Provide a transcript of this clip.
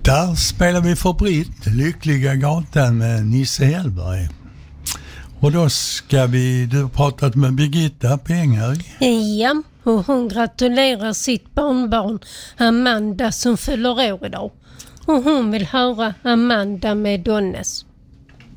Där spelar vi för Britt, Lyckliga gatan med Nisse Hellberg. Och då ska du har pratat med Birgitta på Änghög. Ja, och hon gratulerar sitt barnbarn Amanda som fyller år idag. Och hon vill höra Amanda med Donnes.